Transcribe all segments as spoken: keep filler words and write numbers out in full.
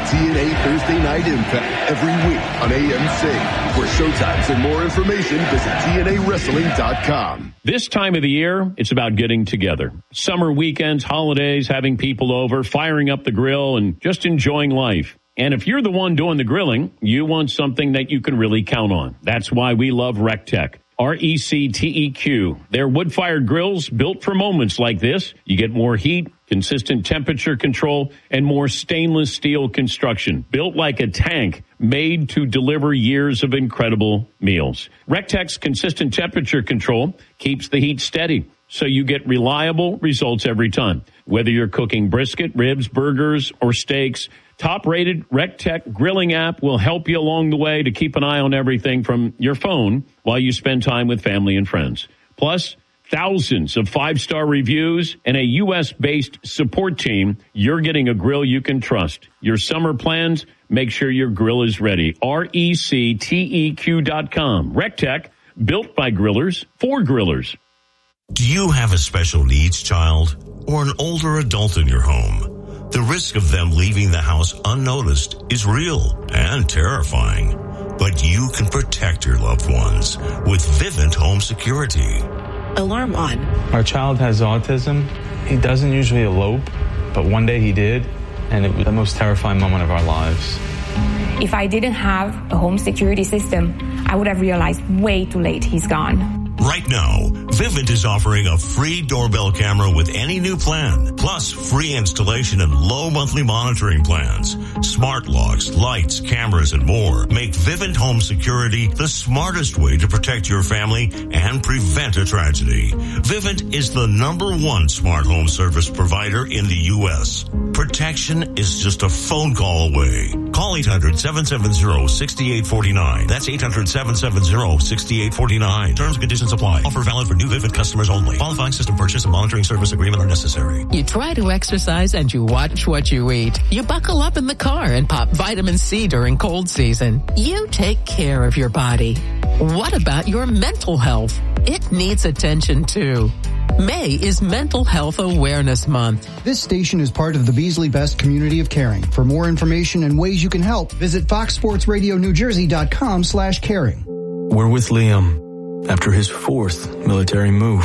T N A Thursday Night Impact every week on A M C. For showtimes and more information, visit T N A wrestling dot com. This time of the year, it's about getting together. Summer weekends, holidays, having people over, firing up the grill, and just enjoying life. And if you're the one doing the grilling, you want something that you can really count on. That's why we love RecTech. R E C T E Q. They're wood-fired grills built for moments like this. You get more heat, consistent temperature control, and more stainless steel construction. Built like a tank, made to deliver years of incredible meals. RecTech's consistent temperature control keeps the heat steady, so you get reliable results every time. Whether you're cooking brisket, ribs, burgers, or steaks, top-rated RecTech grilling app will help you along the way to keep an eye on everything from your phone while you spend time with family and friends. Plus, thousands of five-star reviews and a U S-based support team. You're getting a grill you can trust. Your summer plans, make sure your grill is ready. R E C T E Q dot com. RecTech, built by grillers for grillers. Do you have a special needs child or an older adult in your home? The risk of them leaving the house unnoticed is real and terrifying, but you can protect your loved ones with Vivint Home Security. Alarm on. Our child has autism. He doesn't usually elope, but one day he did, and it was the most terrifying moment of our lives. If I didn't have a home security system, I would have realized way too late he's gone. Right now, Vivint is offering a free doorbell camera with any new plan, plus free installation and low monthly monitoring plans. Smart locks, lights, cameras, and more make Vivint Home Security the smartest way to protect your family and prevent a tragedy. Vivint is the number one smart home service provider in the U S. Protection is just a phone call away. Call eight hundred, seven seven zero, six eight four nine. That's eight hundred, seven seven zero, six eight four nine. Terms and conditions apply. Offer valid for new Vivint customers only. Qualifying system purchase and monitoring service agreement are necessary. You try to exercise and you watch what you eat. You buckle up in the car and pop vitamin C during cold season. You take care of your body. What about your mental health? It needs attention too. May is Mental Health Awareness Month. This station is part of the Beasley Best community of caring. For more information and ways you can help, visit fox sports radio new jersey dot com slash caring. We're with Liam after his fourth military move,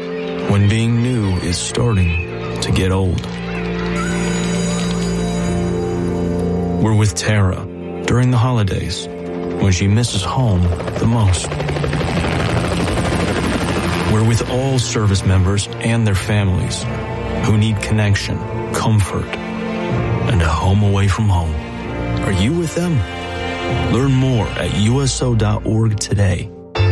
when being new is starting to get old. We're with Tara during the holidays, when she misses home the most. We're with all service members and their families who need connection, comfort, and a home away from home. Are you with them? Learn more at U S O dot org today.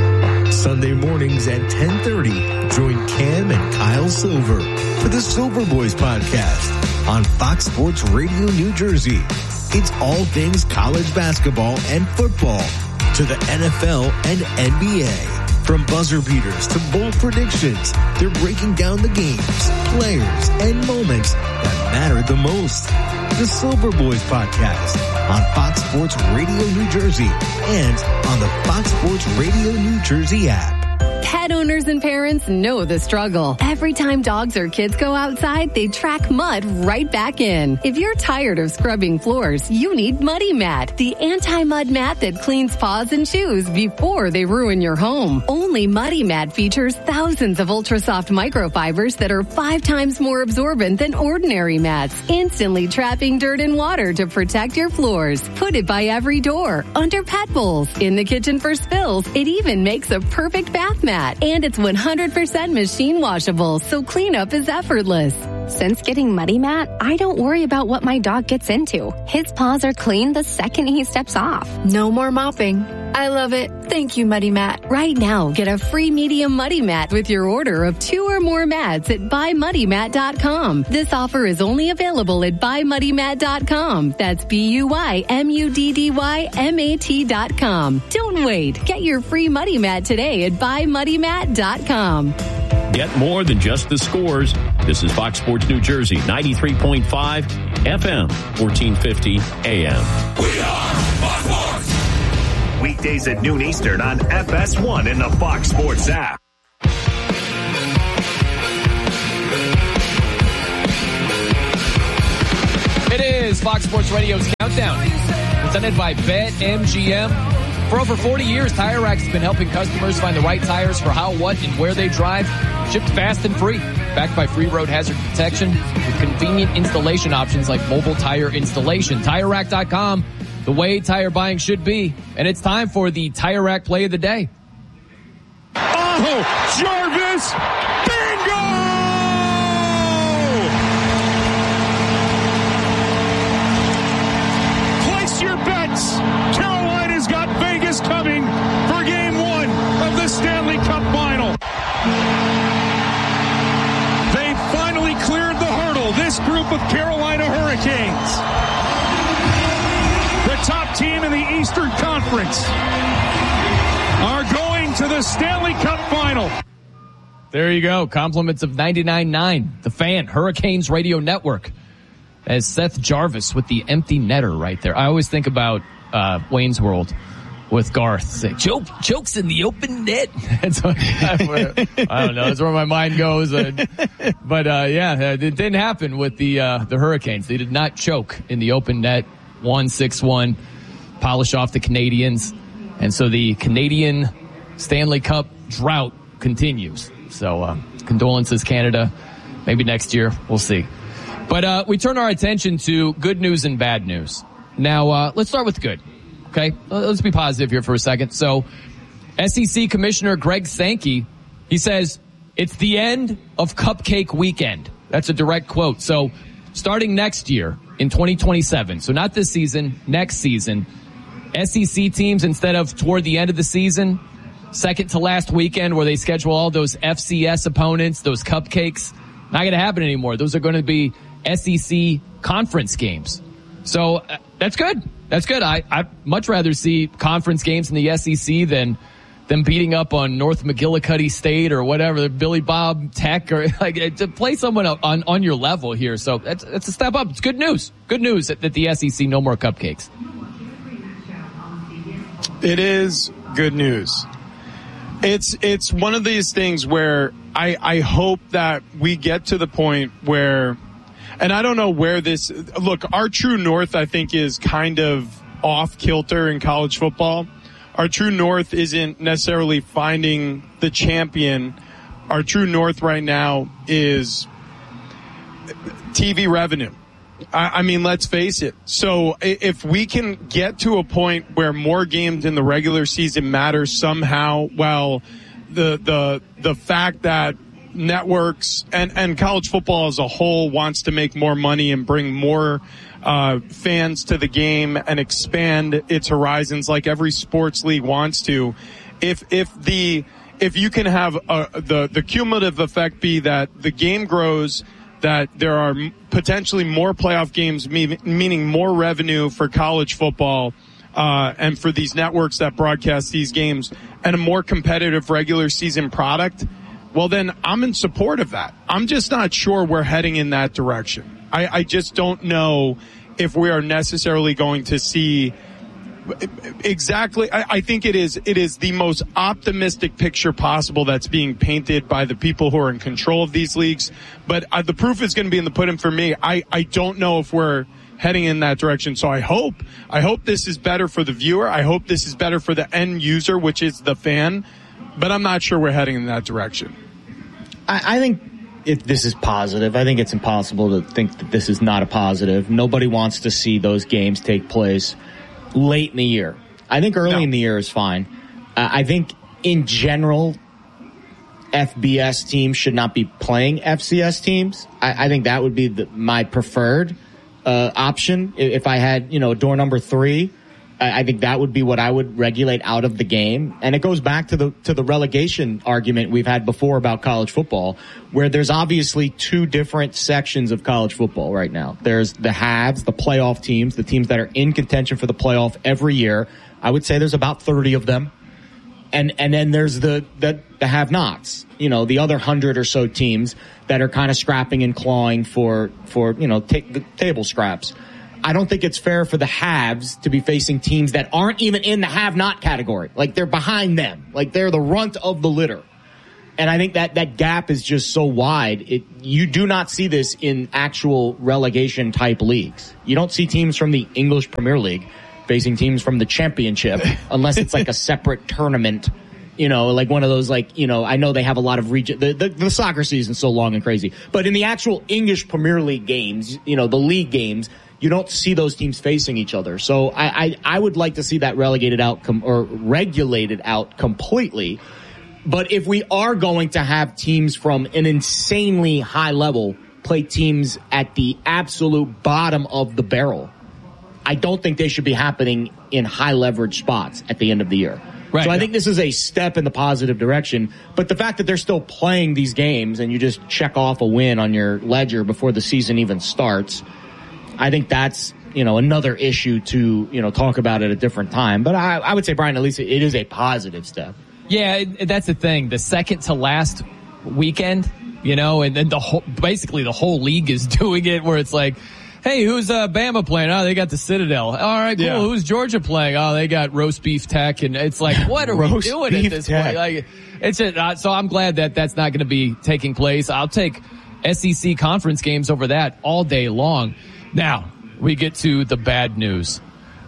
Sunday mornings at ten thirty, join Cam and Kyle Silver for the Silver Boys podcast on Fox Sports Radio New Jersey. It's all things college basketball and football to the N F L and N B A. From buzzer beaters to bold predictions, they're breaking down the games, players, and moments that matter the most. The Silver Boys podcast on Fox Sports Radio New Jersey and on the Fox Sports Radio New Jersey app. Pet owners and parents know the struggle. Every time dogs or kids go outside, they track mud right back in. If you're tired of scrubbing floors, you need Muddy Mat, the anti-mud mat that cleans paws and shoes before they ruin your home. Only Muddy Mat features thousands of ultra-soft microfibers that are five times more absorbent than ordinary mats, instantly trapping dirt and water to protect your floors. Put it by every door, under pet bowls, in the kitchen for spills. It even makes a perfect bath mat. And it's one hundred percent machine washable, so cleanup is effortless. Since getting Muddy Mat, I don't worry about what my dog gets into. His paws are clean the second he steps off. No more mopping. I love it. Thank you, Muddy Mat. Right now, get a free medium Muddy Mat with your order of two or more mats at buy muddy mat dot com. This offer is only available at buy muddy mat dot com. That's B U Y M U D D Y M A T dot com. Don't wait. Get your free Muddy Mat today at buy muddy mat dot com. Get more than just the scores. This is Fox Sports New Jersey, ninety-three point five F M, fourteen fifty A M. We are Fox Sports. Weekdays at noon Eastern on F S one and the Fox Sports app. It is is Fox Sports Radio's Countdown, presented by BetMGM. For over forty years, Tire Rack has been helping customers find the right tires for how, what, and where they drive. Shipped fast and free. Backed by free road hazard protection with convenient installation options like mobile tire installation. Tire Rack dot com, the way tire buying should be. And it's time for the Tire Rack Play of the Day. Oh, Jarvis! Bingo! Place your bets. Carolina's got Vegas coming for game one of the Stanley Cup Final. They finally cleared the hurdle. This group of Carolina Hurricanes, the top team in the Eastern Conference, are going to the Stanley Cup Final. There you go. Compliments of ninety-nine point nine, the Fan, Hurricanes Radio Network. As Seth Jarvis with the empty netter right there. I always think about uh, Wayne's World with Garth saying, Choke, chokes in the open net. That's what, I don't know. That's where my mind goes. Uh, but, uh, yeah, it didn't happen with the, uh, the Hurricanes. They did not choke in the open net. one six one, polish off the Canadians. And so the Canadian Stanley Cup drought continues. So, uh, condolences, Canada. Maybe next year. We'll see. But, uh, we turn our attention to good news and bad news. Now, uh, let's start with good. Okay, let's be positive here for a second. So, S E C Commissioner Greg Sankey, he says, it's the end of Cupcake Weekend. That's a direct quote. So, starting next year in twenty twenty-seven, so not this season, next season, S E C teams, instead of toward the end of the season, second to last weekend where they schedule all those F C S opponents, those cupcakes, not going to happen anymore. Those are going to be S E C conference games. So, uh, that's good. That's good. I, I'd much rather see conference games in the S E C than them beating up on North McGillicuddy State or whatever, Billy Bob Tech, or like to play someone on, on your level here. So that's, that's a step up. It's good news. Good news that, that the S E C, no more cupcakes. It is good news. It's, it's one of these things where I, I hope that we get to the point where, and I don't know where this, look, our true north, I think, is kind of off kilter in college football. Our true north isn't necessarily finding the champion. Our true north right now is T V revenue. I, I mean, let's face it. So if we can get to a point where more games in the regular season matter somehow, well, the, the, the fact that networks and, and college football as a whole wants to make more money and bring more uh fans to the game and expand its horizons like every sports league wants to. If if the if you can have a, the the cumulative effect be that the game grows, that there are potentially more playoff games, meaning more revenue for college football uh and for these networks that broadcast these games, and a more competitive regular season product, well, then I'm in support of that. I'm just not sure we're heading in that direction. I, I just don't know if we are necessarily going to see exactly. I, I think it is, it is the most optimistic picture possible that's being painted by the people who are in control of these leagues. But uh, the proof is going to be in the pudding for me. I, I don't know if we're heading in that direction. So I hope, I hope this is better for the viewer. I hope this is better for the end user, which is the fan. But I'm not sure we're heading in that direction. I, I think if this is positive. I think it's impossible to think that this is not a positive. Nobody wants to see those games take place late in the year. I think early no. in the year is fine. Uh, I think in general, F B S teams should not be playing F C S teams. I, I think that would be the, my preferred uh, option. If I had, you know, door number three, I think that would be what I would regulate out of the game. And it goes back to the to the relegation argument we've had before about college football, where there's obviously two different sections of college football right now. There's the haves, the playoff teams, the teams that are in contention for the playoff every year. I would say there's about thirty of them. And and then there's the the, the have-nots, you know, the other hundred or so teams that are kind of scrapping and clawing for, for you know, ta- the table scraps. I don't think it's fair for the haves to be facing teams that aren't even in the have-not category. Like, they're behind them. Like, they're the runt of the litter. And I think that that gap is just so wide. It, you do not see this in actual relegation type leagues. You don't see teams from the English Premier League facing teams from the Championship unless it's like a separate tournament. You know, like one of those, like, you know, I know they have a lot of region, the, the, the soccer season's so long and crazy, but in the actual English Premier League games, you know, the league games, you don't see those teams facing each other. So I, I, I would like to see that relegated out com- or regulated out completely. But if we are going to have teams from an insanely high level play teams at the absolute bottom of the barrel, I don't think they should be happening in high leverage spots at the end of the year. Right. So I think this is a step in the positive direction. But the fact that they're still playing these games and you just check off a win on your ledger before the season even starts, I think that's, you know, another issue to, you know, talk about at a different time. But I, I would say, Brian, at least it is a positive step. Yeah, it, that's the thing. The second to last weekend, you know, and then the whole, basically the whole league is doing it where it's like, hey, who's uh, Bama playing? Oh, they got the Citadel. All right, cool. Yeah. Who's Georgia playing? Oh, they got Roast Beef Tech. And it's like, what are we doing at this Tech. point? Like, it's just, uh, so I'm glad that that's not going to be taking place. I'll take S E C conference games over that all day long. Now, we get to the bad news.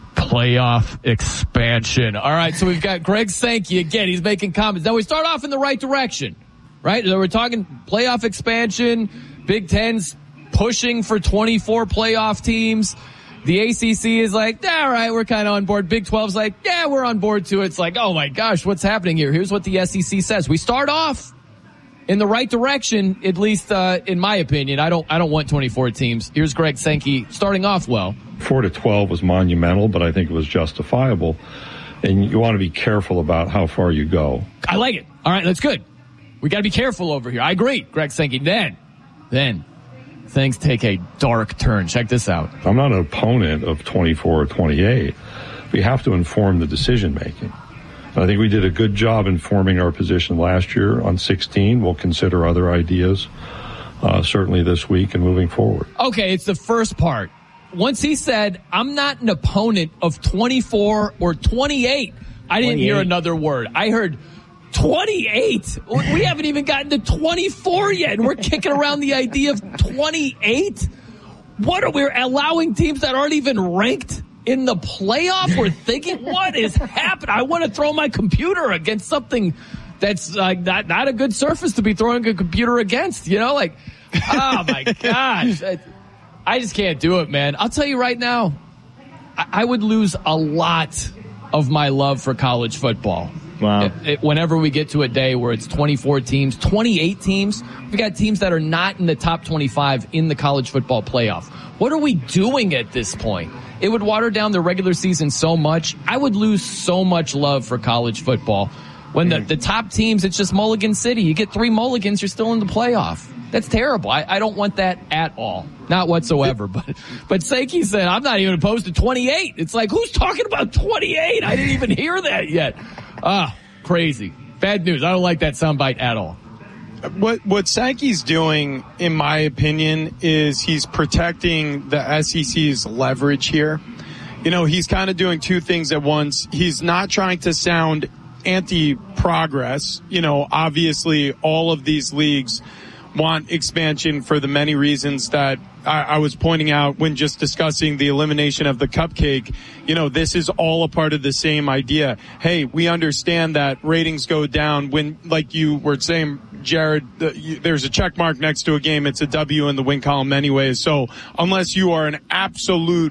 Playoff expansion. All right, so we've got Greg Sankey again. He's making comments. Now, we start off in the right direction, right? So we're talking playoff expansion, Big Ten's pushing for twenty-four playoff teams. The A C C is like, yeah, all right, we're kind of on board. Big twelve's like, yeah, we're on board too. It's like, oh my gosh, what's happening here? Here's what the S E C says. We start off in the right direction, at least uh, in my opinion. I don't I don't want twenty-four teams. Here's Greg Sankey starting off well. four to twelve was monumental, but I think it was justifiable. And you want to be careful about how far you go. I like it. All right, that's good. We got to be careful over here. I agree, Greg Sankey. Then, then, things take a dark turn. Check this out. I'm not an opponent of twenty-four or twenty-eight. We have to inform the decision making. I think we did a good job informing our position last year on sixteen. We'll consider other ideas, uh, certainly this week and moving forward. Okay, it's the first part. Once he said, I'm not an opponent of twenty-four or twenty-eight, I didn't hear another word. I heard twenty-eight. We haven't even gotten to twenty-four yet, and we're kicking around the idea of twenty-eight. What are we allowing teams that aren't even ranked in the playoff? We're thinking, what is happening? I want to throw my computer against something that's like not, not a good surface to be throwing a computer against, you know, like, oh my gosh. I, I just can't do it, man. I'll tell you right now, I, I would lose a lot of my love for college football. Wow. It, it, whenever we get to a day where it's twenty-four teams, twenty-eight teams, we've got teams that are not in the top twenty-five in the college football playoff. What are we doing at this point? It would water down the regular season so much. I would lose so much love for college football. When the, the top teams, it's just Mulligan City. You get three Mulligans, you're still in the playoff. That's terrible. I, I don't want that at all. Not whatsoever. But but Sankey said, I'm not even opposed to twenty-eight. It's like, who's talking about twenty-eight? I didn't even hear that yet. Ah, crazy. Bad news. I don't like that soundbite at all. What what Sankey's doing, in my opinion, is he's protecting the S E C's leverage here. You know, he's kind of doing two things at once. He's not trying to sound anti-progress. You know, obviously all of these leagues want expansion for the many reasons that I, I was pointing out when just discussing the elimination of the cupcake. You know, this is all a part of the same idea. Hey, we understand that ratings go down when, like you were saying, Jared, uh, you, there's a check mark next to a game. It's a W in the win column anyways. So unless you are an absolute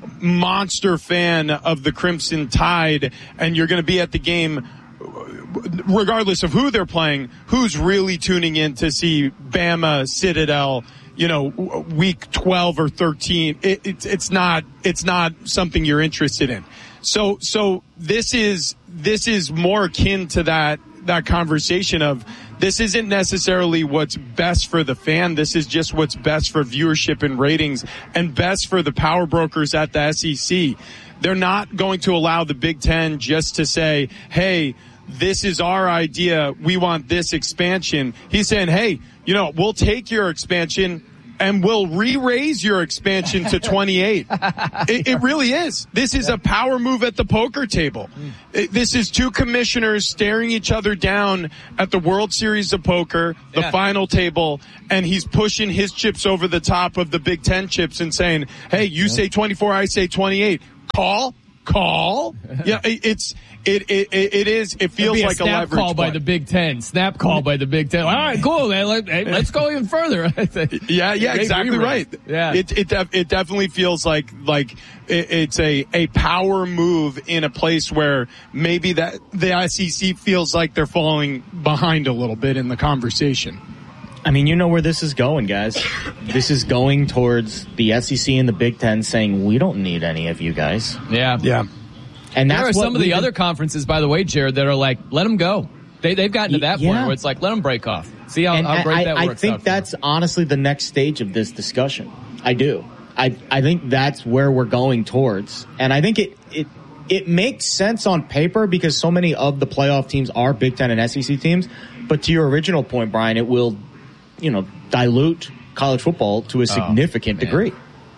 monster fan of the Crimson Tide and you're going to be at the game regardless of who they're playing, who's really tuning in to see Bama, Citadel, you know, week twelve or thirteen? It, it, it's not, it's not something you're interested in. So, so this is, this is more akin to that, that conversation of this isn't necessarily what's best for the fan. This is just what's best for viewership and ratings and best for the power brokers at the S E C. They're not going to allow the Big Ten just to say, hey, this is our idea. We want this expansion. He's saying, hey, you know, we'll take your expansion and will re-raise your expansion to twenty-eight. it, it really is. This is a power move at the poker table. It, this is two commissioners staring each other down at the World Series of Poker, the Yeah. final table, and he's pushing his chips over the top of the Big Ten chips and saying, hey, you say twenty-four, I say twenty-eight. Call? Call? Yeah, it, it's, it, it, it is, it feels It'd be like a, a snap leverage call by play. the Big Ten. Snap call by the Big Ten. All right, cool, man. Let, hey, let's go even further. Yeah, yeah, Great exactly re-raise. right. Yeah. It, it, def- it definitely feels like, like it, it's a, a power move in a place where maybe that the S E C feels like they're falling behind a little bit in the conversation. I mean, you know where this is going, guys. This is going towards the S E C and the Big Ten saying, we don't need any of you guys. Yeah. Yeah. And there that's are what some of the we've other been- conferences, by the way, Jared, that are like, let them go. They, they've gotten to that Yeah. point where it's like, let them break off. See how, And how great I, that I works think out for that's honestly the next stage of this discussion. I do. I I think that's where we're going towards. And I think it, it, it makes sense on paper because so many of the playoff teams are Big Ten and S E C teams. But to your original point, Brian, it will, you know, dilute college football to a significant man. degree.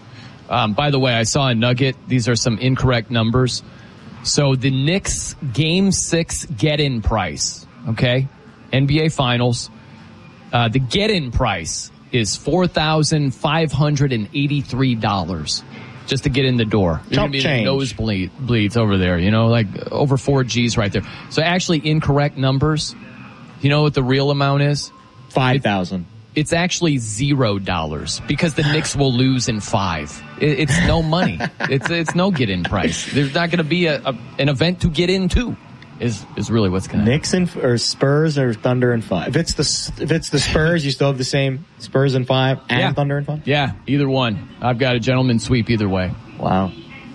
Um, by the way, I saw a nugget. These are some incorrect numbers. So the Knicks game six get-in price, okay? N B A Finals. Uh, the get-in price is four thousand five hundred eighty-three dollars just to get in the door. You're Chump gonna be change. nosebleed bleeds over there, you know, like over four G's right there. So actually incorrect numbers. You know what the real amount is? five thousand. It's actually zero dollars because the Knicks will lose in five. It, it's no money. It's it's no get in price. There's not going to be a, a an event to get into. Is is really what's going to happen. Knicks and or Spurs or Thunder and five. If it's the if it's the Spurs, you still have the same Spurs and five and Yeah. Thunder and five. Yeah, either one. I've got a gentleman sweep either way. Wow.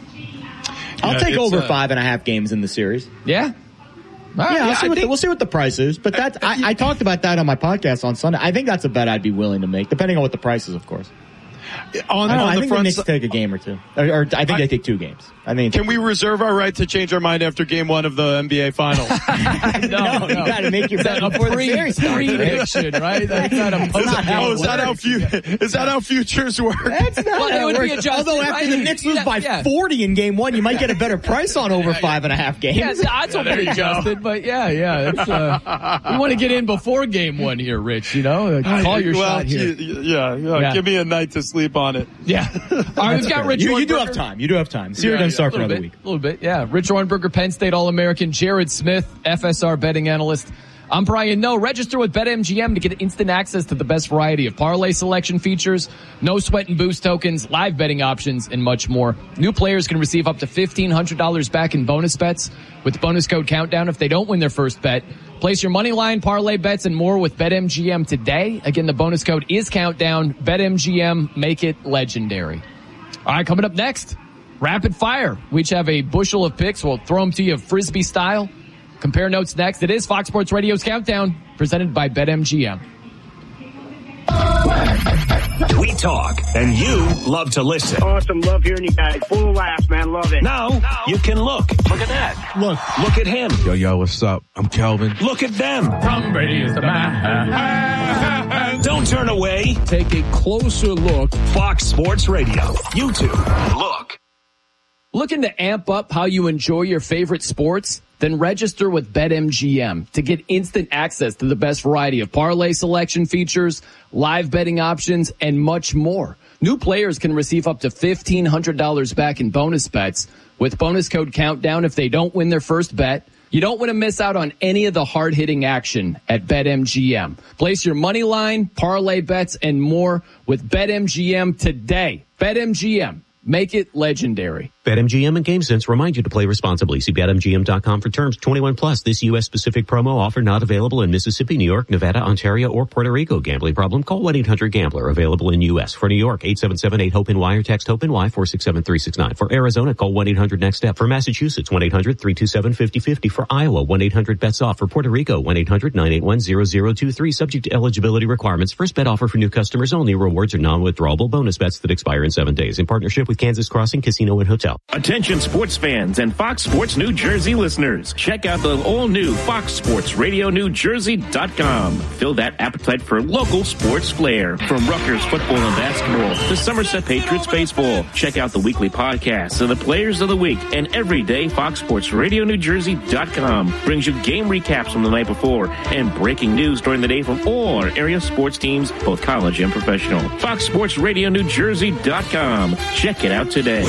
I'll Yeah, take it's, over uh, five and a half games in the series. Yeah. All right, yeah, I'll yeah, see I what the, think- we'll see what the price is. But that's I, I talked about that on my podcast on Sunday. I think that's a bet I'd be willing to make, depending on what the price is, of course. On, I, don't know, on I the think the front Knicks si- take a game or two, or, or I think I- they take two games. I think. Can we reserve our right to change our mind after game one of the N B A Finals? no, you got to make your bet a before the pre series starts. prediction, right? That's not a Is that, oh, is that how fu- is that how futures work? That's not Well, how it would it be works. adjusted, Although after right? the Knicks lose Yeah, by yeah. forty in game one, you might get a better price on over five and a half games. Yeah, the odds will be adjusted, but yeah, yeah. It's, uh, we want to get in before game one here, Rich. You know, Uh, call your well, shot here. y- Yeah, yeah, Yeah. Give me a night to sleep on it. Yeah. All right, we've got Rich You, you do Hornberger. have time. You do have time. Series Yeah, doesn't yeah, start for A little another bit, week. a little bit, yeah. Rich Hornberger, Penn State All-American. Jared Smith, F S R betting analyst. I'm Brian No. Register with BetMGM to get instant access to the best variety of parlay selection features, no sweat and boost tokens, live betting options, and much more. New players can receive up to fifteen hundred dollars back in bonus bets with bonus code Countdown if they don't win their first bet. Place your money line, parlay bets, and more with BetMGM today. Again, the bonus code is Countdown. BetMGM, make it legendary. All right, coming up next, rapid fire. We each have a bushel of picks. We'll throw them to you Frisbee style. Compare notes next. It is Fox Sports Radio's Countdown, presented by BetMGM. We talk, and you love to listen. Awesome. Love hearing you guys. Full of laughs, man. Love it. Now, you can look. Look at that. Look. Look at him. Yo, yo, what's up? I'm Kelvin. Look at them. Tom Brady is the man. Don't turn away. Take a closer look. Fox Sports Radio. YouTube. Look. Looking to amp up how you enjoy your favorite sports? Then register with BetMGM to get instant access to the best variety of parlay selection features, live betting options, and much more. New players can receive up to fifteen hundred dollars back in bonus bets with bonus code Countdown if they don't win their first bet. You don't want to miss out on any of the hard-hitting action at BetMGM. Place your money line, parlay bets, and more with BetMGM today. BetMGM. Make it legendary. BetMGM and GameSense remind you to play responsibly. See Bet M G M dot com for terms. twenty-one plus. This U S specific promo offer not available in Mississippi, New York, Nevada, Ontario, or Puerto Rico. Gambling problem? Call one eight hundred gambler. Available in U S. For New York, eight seven seven eight hope N Y or text HOPE-NY four six seven three six nine. For Arizona, call one eight hundred next step. For Massachusetts, one eight hundred three two seven five zero five zero. For Iowa, one eight hundred bets off. For Puerto Rico, one eight hundred nine eight one zero zero two three. Subject to eligibility requirements. First bet offer for new customers only. Rewards are non-withdrawable bonus bets that expire in seven days. In partnership with Kansas Crossing Casino and Hotel. Attention sports fans and Fox Sports New Jersey listeners. Check out the all-new Fox Sports Radio New Jersey dot com. Fill that appetite for local sports flair. From Rutgers football and basketball to Somerset Patriots baseball. Check out the weekly podcasts of the players of the week. And every day, Fox Sports Radio New Jersey dot com brings you game recaps from the night before and breaking news during the day from all our area sports teams, both college and professional. Fox Sports Radio New Jersey dot com. Check it out today.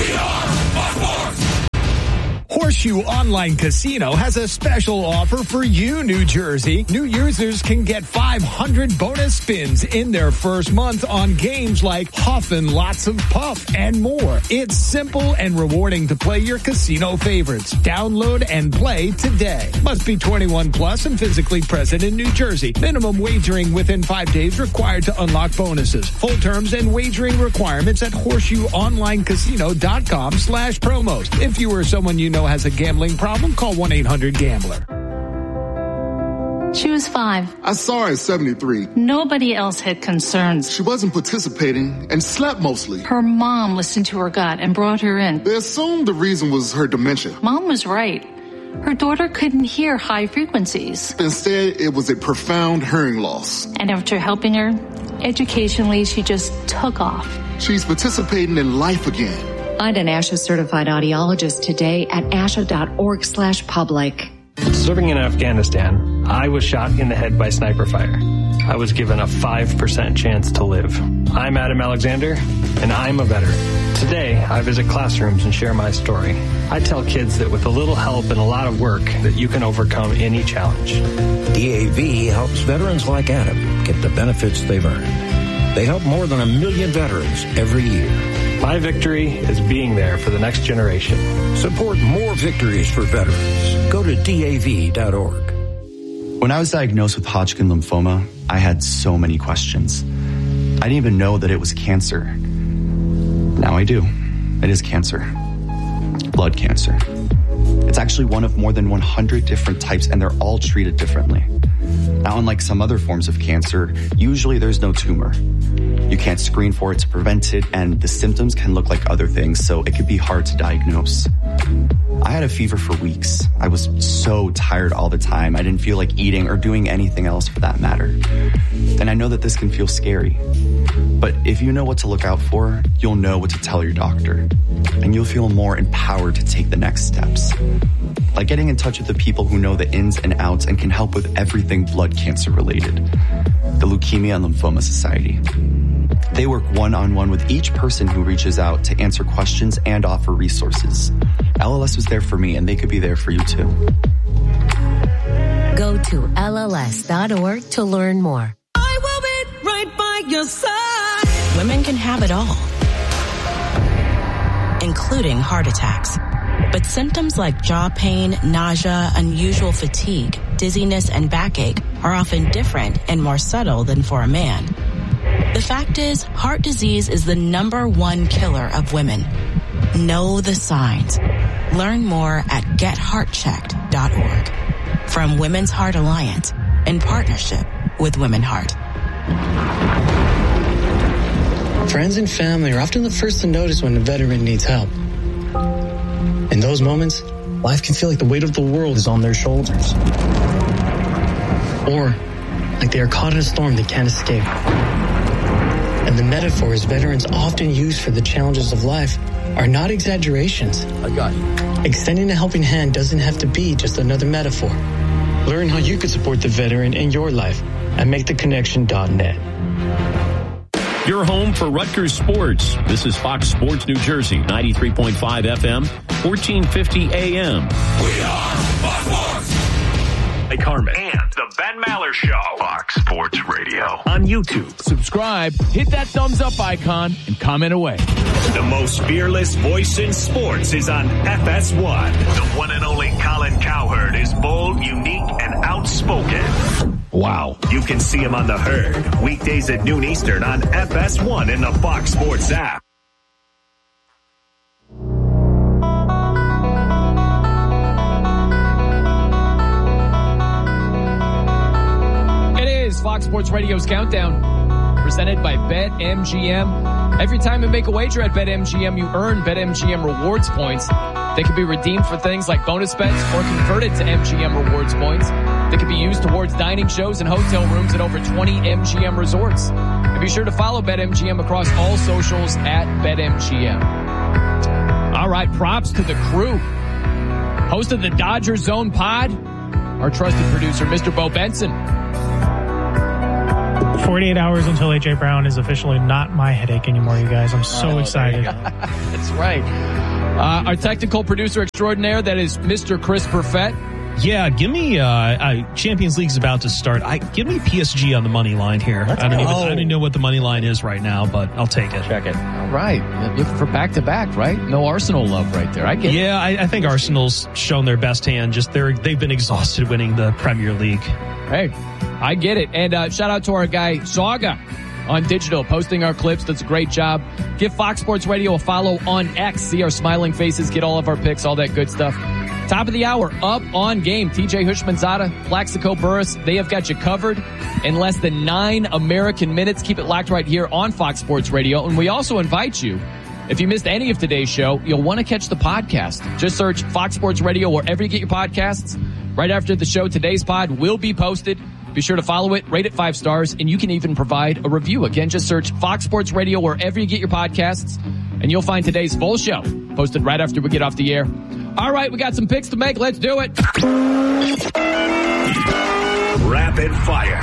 Horseshoe Online Casino has a special offer for you, New Jersey. New users can get five hundred bonus spins in their first month on games like Huff and Lots of Puff and more. It's simple and rewarding to play your casino favorites. Download and play today. Must be twenty-one plus and physically present in New Jersey. Minimum wagering within five days required to unlock bonuses. Full terms and wagering requirements at horseshoe online casino dot com slash promos. If you or someone you know has a gambling problem, call one eight hundred gambler. She was five. I saw her at seventy-three. Nobody else had concerns. She wasn't participating and slept mostly. Her mom listened to her gut and brought her in. They assumed the reason was her dementia. Mom was right. Her daughter couldn't hear high frequencies. Instead, it was a profound hearing loss. And after helping her, educationally, she just took off. She's participating in life again. Find an ASHA certified audiologist today at asha dot org slash public. Serving in Afghanistan, I was shot in the head by sniper fire. I was given a five percent chance to live. I'm Adam Alexander, and I'm a veteran. Today, I visit classrooms and share my story. I tell kids that with a little help and a lot of work, that you can overcome any challenge. D A V helps veterans like Adam get the benefits they've earned. They help more than a million veterans every year. My victory is being there for the next generation. Support more victories for veterans. Go to D A V dot org. When I was diagnosed with Hodgkin lymphoma, I had so many questions. I didn't even know that it was cancer. Now I do. It is cancer. Blood cancer. It's actually one of more than one hundred different types, and they're all treated differently. Now, unlike some other forms of cancer, usually there's no tumor. You can't screen for it to prevent it, and the symptoms can look like other things, so it could be hard to diagnose. I had a fever for weeks. I was so tired all the time. I didn't feel like eating or doing anything else for that matter. And I know that this can feel scary. But if you know what to look out for, you'll know what to tell your doctor. And you'll feel more empowered to take the next steps. Like getting in touch with the people who know the ins and outs and can help with everything blood cancer related. The Leukemia and Lymphoma Society. They work one-on-one with each person who reaches out to answer questions and offer resources. L L S was there for me, and they could be there for you too. Go to L L S dot org to learn more. I will be right by your side. Women can have it all, including heart attacks. But symptoms like jaw pain, nausea, unusual fatigue, dizziness, and backache are often different and more subtle than for a man. The fact is, heart disease is the number one killer of women. Know the signs. Learn more at get heart checked dot org. From Women's Heart Alliance, in partnership with Women Heart. Friends and family are often the first to notice when a veteran needs help. In those moments, life can feel like the weight of the world is on their shoulders. Or like they are caught in a storm they can't escape. And the metaphors veterans often use for the challenges of life are not exaggerations. I got you. Extending a helping hand doesn't have to be just another metaphor. Learn how you could support the veteran in your life at make the connection dot net. Your home for Rutgers sports. This is Fox Sports New Jersey, ninety-three point five F M, fourteen fifty A M. We are Fox Sports. Hey, Carmen. And the Ben Maller Show. Fox Sports Radio. On YouTube. Subscribe, hit that thumbs up icon, and comment away. The most fearless voice in sports is on F S one. The one and only Colin Cowherd is bold, unique, and outspoken. Wow. You can see him on The Herd, weekdays at noon Eastern on F S one and the Fox Sports app. It is Fox Sports Radio's Countdown, presented by BetMGM. Every time you make a wager at BetMGM, you earn BetMGM rewards points. They can be redeemed for things like bonus bets or converted to M G M rewards points. They can be used towards dining shows and hotel rooms at over twenty M G M resorts. And be sure to follow BetMGM across all socials at BetMGM. All right, props to the crew. Host of the Dodger Zone Pod, our trusted producer, Mister Bo Benson. forty-eight hours until A J. Brown is officially not my headache anymore, you guys. I'm so oh, excited. That's right. Uh, our technical producer extraordinaire, that is Mister Chris Perfett. Yeah, give me uh, uh, Champions League's about to start. I give me P S G on the money line here. I don't, even, I don't even know what the money line is right now, but I'll take it. Check it. All right. Looking for back-to-back, right? No Arsenal love right there. I get yeah, it. Yeah, I, I think Arsenal's shown their best hand. Just they're, they've been exhausted winning the Premier League. Hey, I get it. And uh, shout out to our guy, Saga, on digital, posting our clips. Does a great job. Give Fox Sports Radio a follow on X. See our smiling faces, get all of our picks, all that good stuff. Top of the hour, up on game. T J Hushmanzada, Plaxico Burris, they have got you covered in less than nine American minutes. Keep it locked right here on Fox Sports Radio. And we also invite you, if you missed any of today's show, you'll want to catch the podcast. Just search Fox Sports Radio wherever you get your podcasts. Right after the show, today's pod will be posted. Be sure to follow it, rate it five stars, and you can even provide a review. Again, just search Fox Sports Radio wherever you get your podcasts, and you'll find today's full show posted right after we get off the air. All right, we got some picks to make. Let's do it. Rapid fire.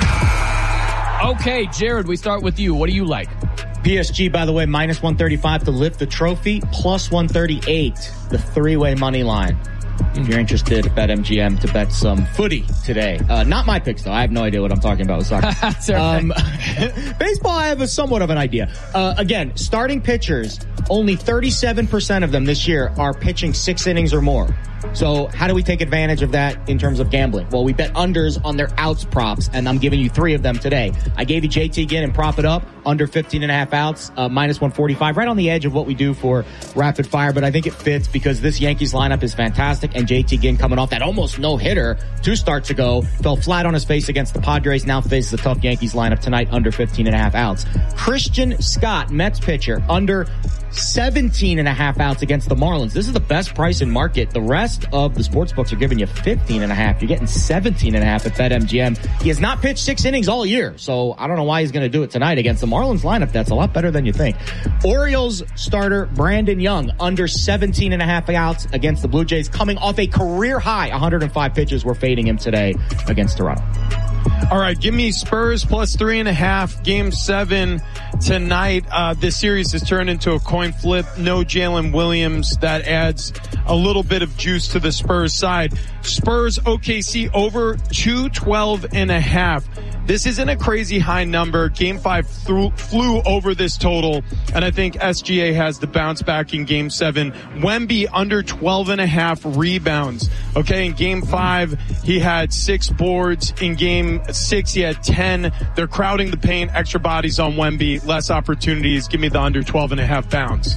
Okay, Jared, we start with you. What do you like? P S G, by the way, minus one thirty-five to lift the trophy, plus one thirty-eight, the three-way money line. If you're interested, BetMGM to bet some footy today. Uh, not my picks, though. I have no idea what I'm talking about with soccer. um, baseball, I have a somewhat of an idea. Uh, again, starting pitchers, only thirty-seven percent of them this year are pitching six innings or more. So how do we take advantage of that in terms of gambling? Well, we bet unders on their outs props, and I'm giving you three of them today. I gave you J T Ginn and prop it up, under fifteen and a half outs, uh, minus one forty-five, right on the edge of what we do for rapid fire, but I think it fits because this Yankees lineup is fantastic, and J T Ginn coming off that almost no-hitter two starts ago, fell flat on his face against the Padres, now faces a tough Yankees lineup tonight, under fifteen and a half outs. Christian Scott, Mets pitcher, under seventeen and a half outs against the Marlins. This is the best price in market. The rest of the sports books are giving you fifteen and a half. You're getting seventeen and a half at BetMGM. He has not pitched six innings all year, so I don't know why he's going to do it tonight against the Marlins lineup. That's a lot better than you think. Orioles starter Brandon Young, under seventeen and a half outs against the Blue Jays, coming off a career high one hundred five pitches. We're fading him today against Toronto. All right, give me Spurs plus three and a half, game seven tonight. Uh, this series has turned into a coin flip. No Jalen Williams. That adds a little bit of juice to the Spurs side. Spurs O K C over two twelve and a half. This isn't a crazy high number. Game five threw, flew over this total, and I think S G A has the bounce back in game seven. Wemby under twelve and a half rebounds. Okay, in game five, he had six boards. In game six, he had ten. They're crowding the paint, extra bodies on Wemby, less opportunities. Give me the under twelve and a half bounds.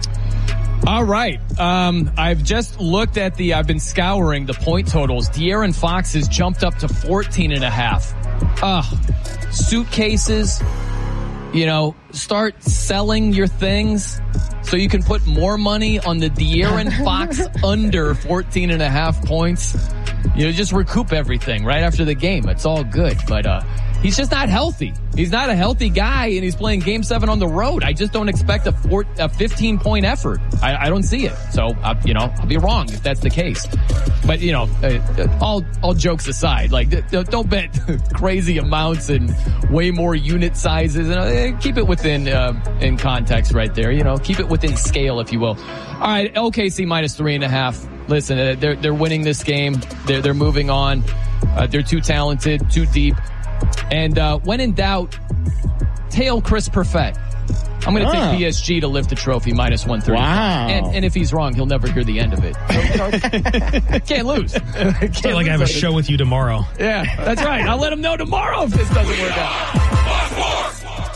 All right. Um, I've just looked at the, I've been scouring the point totals. De'Aaron Fox has jumped up to fourteen and a half. Ugh. Suitcases, you know, start selling your things so you can put more money on the De'Aaron Fox under fourteen and a half points. You know, just recoup everything right after the game. It's all good, but, uh, he's just not healthy. He's not a healthy guy, and he's playing game seven on the road. I just don't expect a, four, a fifteen point effort. I, I don't see it. So, uh, you know, I'll be wrong if that's the case. But, you know, uh, all, all jokes aside, like, don't bet crazy amounts and way more unit sizes. And uh, keep it within, uh, in context right there. You know, keep it within scale, if you will. All right, O K C minus three and a half. Listen, uh, they're, they're winning this game. They're, they're moving on. Uh, they're too talented, too deep. And uh, when in doubt, tail Chris Perfett. I'm going to oh. take P S G to lift the trophy, minus one thirty. Wow. And, and if he's wrong, he'll never hear the end of it. So, you know, can't lose. Can't feel like I have a show with you tomorrow. Yeah, that's right. I'll let him know tomorrow if this doesn't work out.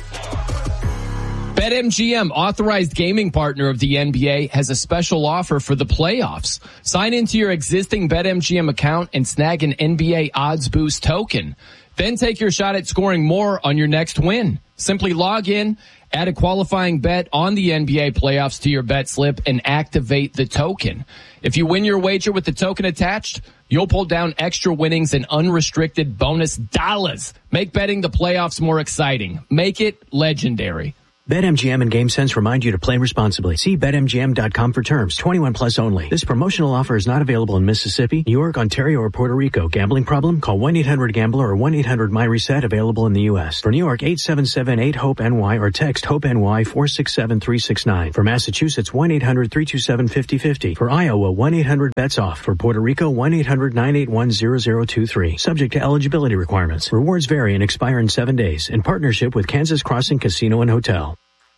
BetMGM, authorized gaming partner of the N B A, has a special offer for the playoffs. Sign into your existing BetMGM account and snag an N B A Odds Boost token. Then take your shot at scoring more on your next win. Simply log in, add a qualifying bet on the N B A playoffs to your bet slip, and activate the token. If you win your wager with the token attached, you'll pull down extra winnings and unrestricted bonus dollars. Make betting the playoffs more exciting. Make it legendary. BetMGM and GameSense remind you to play responsibly. See Bet M G M dot com for terms. twenty-one plus only. This promotional offer is not available in Mississippi, New York, Ontario, or Puerto Rico. Gambling problem? Call one eight hundred gambler or one eight hundred my reset, available in the U S. For New York, eight seven seven eight hope N Y or text HOPE-NY four six seven three six nine. For Massachusetts, one eight hundred three two seven five zero five zero. For Iowa, one eight hundred bets off. For Puerto Rico, one eight hundred nine eight one zero zero two three. Subject to eligibility requirements. Rewards vary and expire in seven days. In partnership with Kansas Crossing Casino and Hotel.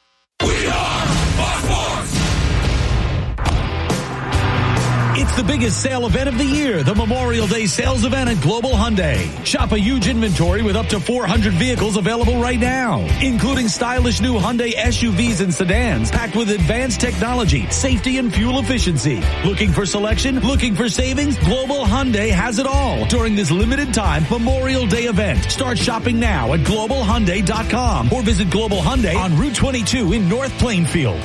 It's the biggest sale event of the year, the Memorial Day sales event at Global Hyundai. Shop a huge inventory with up to four hundred vehicles available right now, including stylish new Hyundai S U Vs and sedans packed with advanced technology, safety, and fuel efficiency. Looking for selection? Looking for savings? Global Hyundai has it all during this limited time Memorial Day event. Start shopping now at global hyundai dot com or visit Global Hyundai on Route twenty-two in North Plainfield.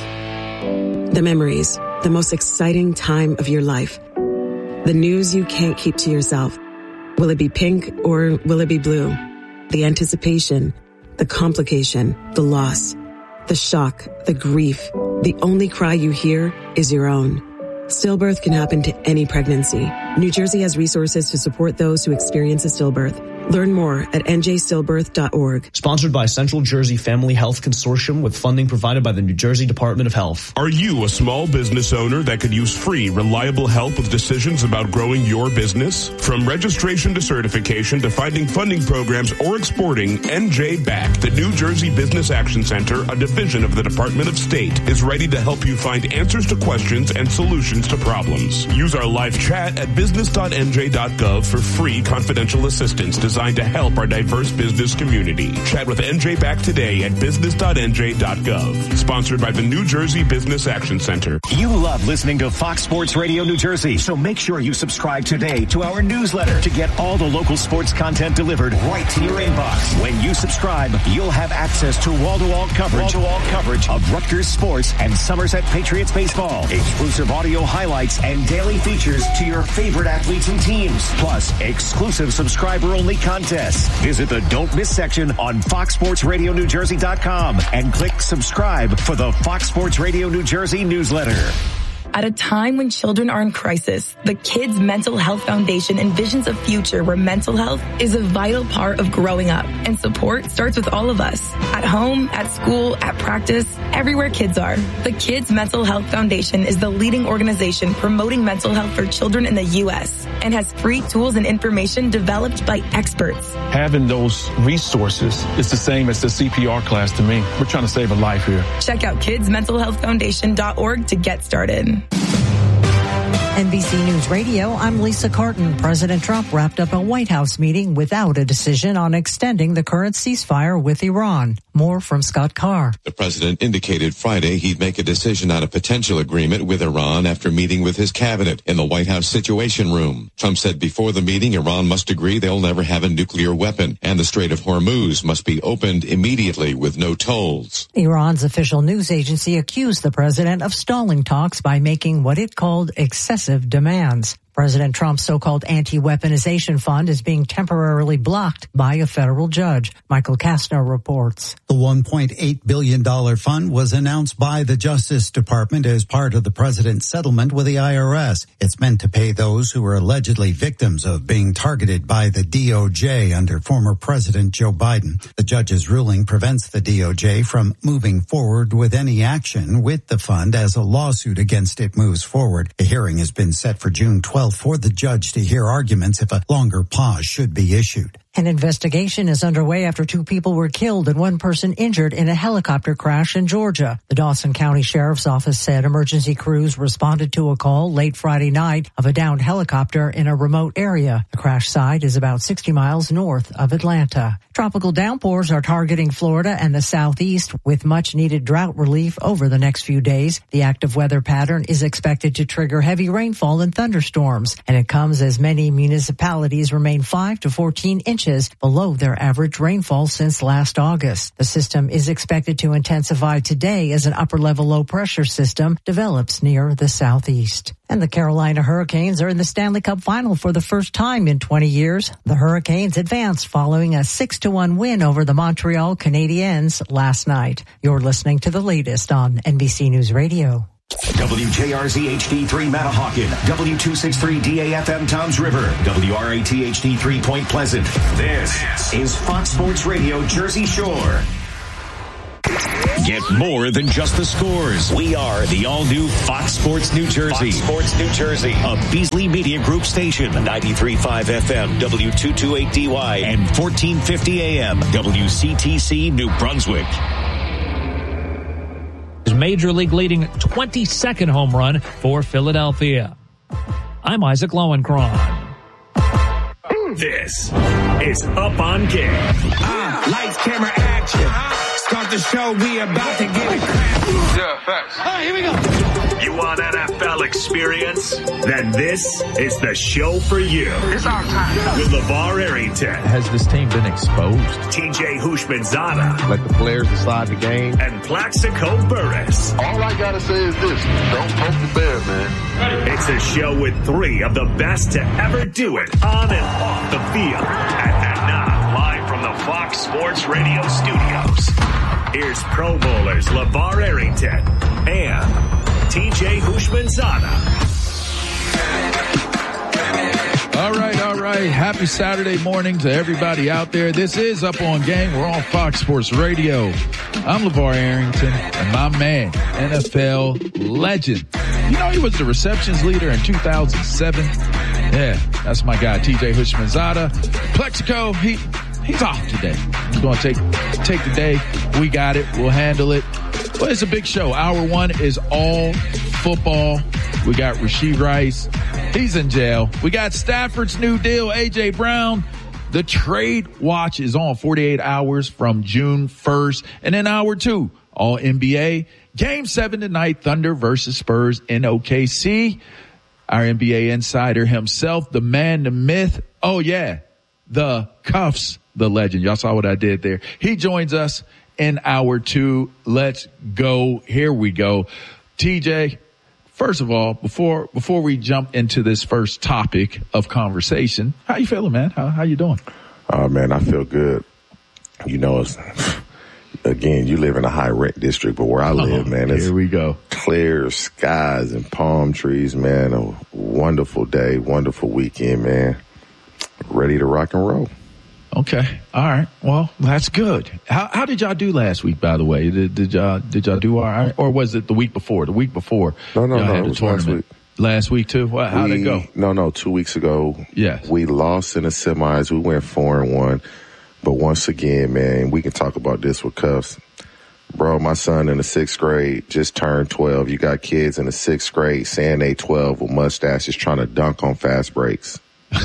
The memories, the most exciting time of your life. The news you can't keep to yourself. Will it be pink or will it be blue? The anticipation, the complication, the loss, the shock, the grief. The only cry you hear is your own. Stillbirth can happen to any pregnancy. New Jersey has resources to support those who experience a stillbirth. Learn more at N J stillbirth dot org. Sponsored by Central Jersey Family Health Consortium with funding provided by the New Jersey Department of Health. Are you a small business owner that could use free, reliable help with decisions about growing your business? From registration to certification to finding funding programs or exporting, N J B A C, the New Jersey Business Action Center, a division of the Department of State, is ready to help you find answers to questions and solutions to problems. Use our live chat at business dot N J dot gov for free confidential assistance designed to help our diverse business community. Chat with N J B A C today at business dot N J dot gov. Sponsored by the New Jersey Business Action Center. You love listening to Fox Sports Radio New Jersey, so make sure you subscribe today to our newsletter to get all the local sports content delivered right to your inbox. When you subscribe, you'll have access to wall-to-wall coverage, wall-to-wall coverage of Rutgers sports and Somerset Patriots baseball, exclusive audio highlights, and daily features to your favorite athletes and teams, plus exclusive subscriber-only contests. Visit the Don't Miss section on fox sports radio new jersey dot com and click subscribe for the Fox Sports Radio New Jersey newsletter. At a time when children are in crisis, the Kids Mental Health Foundation envisions a future where mental health is a vital part of growing up, and support starts with all of us. At home, at school, at practice, everywhere kids are. The Kids Mental Health Foundation is the leading organization promoting mental health for children in the U S and has free tools and information developed by experts. Having those resources is the same as the C P R class to me. We're trying to save a life here. Check out kids mental health foundation dot org to get started. N B C News Radio, I'm Lisa Carton. President Trump wrapped up a White House meeting without a decision on extending the current ceasefire with Iran. More from Scott Carr. The president indicated Friday he'd make a decision on a potential agreement with Iran after meeting with his cabinet in the White House Situation Room. Trump said before the meeting, Iran must agree they'll never have a nuclear weapon, and the Strait of Hormuz must be opened immediately with no tolls. Iran's official news agency accused the president of stalling talks by making what it called excessive demands. President Trump's so-called anti-weaponization fund is being temporarily blocked by a federal judge. Michael Kastner reports. The one point eight billion dollars fund was announced by the Justice Department as part of the president's settlement with the I R S. It's meant to pay those who were allegedly victims of being targeted by the D O J under former President Joe Biden. The judge's ruling prevents the D O J from moving forward with any action with the fund as a lawsuit against it moves forward. A hearing has been set for June twelfth for the judge to hear arguments if a longer pause should be issued. An investigation is underway after two people were killed and one person injured in a helicopter crash in Georgia. The Dawson County Sheriff's Office said emergency crews responded to a call late Friday night of a downed helicopter in a remote area. The crash site is about sixty miles north of Atlanta. Tropical downpours are targeting Florida and the southeast with much needed drought relief over the next few days. The active weather pattern is expected to trigger heavy rainfall and thunderstorms, and it comes as many municipalities remain five to fourteen inches inches, below their average rainfall since last August. The system is expected to intensify today as an upper-level low-pressure system develops near the southeast. And the Carolina Hurricanes are in the Stanley Cup Final for the first time in twenty years. The Hurricanes advanced following a six to one win over the Montreal Canadiens last night. You're listening to the latest on N B C News Radio. W J R Z H D three Matahawkin, W two sixty-three D A F M Toms River, W R A T H D three Point Pleasant. This is Fox Sports Radio Jersey Shore. Get more than just the scores. We are the all-new Fox Sports New Jersey. Fox Sports New Jersey. A Beasley Media Group station. ninety-three point five F M, W two twenty-eight D Y, and fourteen fifty A M, W C T C New Brunswick. Major League leading twenty-second home run for Philadelphia. I'm Isaac Lowenkron. This is Up on Game. Ah, lights, camera, action. Start the show, we about to get it cracking. Yeah, facts. All right, here we go. You want N F L experience? Then this is the show for you. It's our time. With LeVar Arrington. Has this team been exposed? T J Houshmandzadeh. Let the players decide the game. And Plaxico Burress. All I gotta say is this. Don't poke the bear, man. It's a show with three of the best to ever do it on and off the field. And, and now, live from the Fox Sports Radio studios, here's Pro Bowlers LeVar Arrington and T J Houshmandzadeh. All right, all right. Happy Saturday morning to everybody out there. This is Up on Game. We're on Fox Sports Radio. I'm LeVar Arrington, and my man, N F L legend. You know, he was the receptions leader in two thousand seven. Yeah, that's my guy, T J Houshmandzadeh. Plexico, he he's off today. He's going to take take the day. We got it. We'll handle it. But it's a big show. Hour one is all football. We got Rashee Rice. He's in jail. We got Stafford's new deal, A J Brown. The trade watch is on forty-eight hours from June first. And then hour two, all N B A. Game seven tonight, Thunder versus Spurs in O K C. Our N B A insider himself, the man, the myth. Oh, yeah, the Cuffs, the legend. Y'all saw what I did there. He joins us in hour two. Let's go. Here we go. T J, first of all, before before we jump into this first topic of conversation, how you feeling, man? How how you doing? Oh, man, I feel good. You know, it's, again, you live in a high rent district, but where I live, oh, man, it's here we go. Clear skies and palm trees, man. A wonderful day, wonderful weekend, man. Ready to rock and roll. Okay. All right. Well, that's good. How how did y'all do last week, by the way? Did, did y'all did y'all do all right? Or was it the week before? The week before? No, no, y'all no. had It a was tournament. last week. Last week too? What, how'd we, it go? No, no, two weeks ago. Yes. We lost in the semis. We went four and one. But once again, man, we can talk about this with Cuffs. Bro, my son in the sixth grade just turned twelve. You got kids in the sixth grade saying they twelve with mustaches trying to dunk on fast breaks.